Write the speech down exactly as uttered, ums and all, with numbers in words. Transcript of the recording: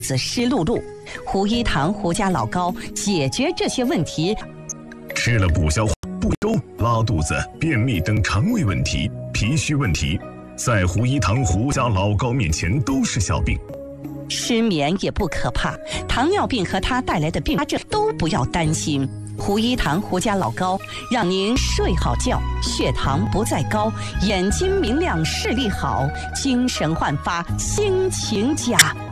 子湿漉漉。胡一堂胡家老高解决这些问题。 吃了不消化、不粥、拉肚子、便秘等肠胃问题、脾虚问题，在胡一堂胡家老高面前都是小病。 失眠也不可怕，糖尿病和它带来的并发症都不要担心。胡一堂胡家老高让您睡好觉，血糖不再高，眼睛明亮，视力好，精神焕发，心情佳。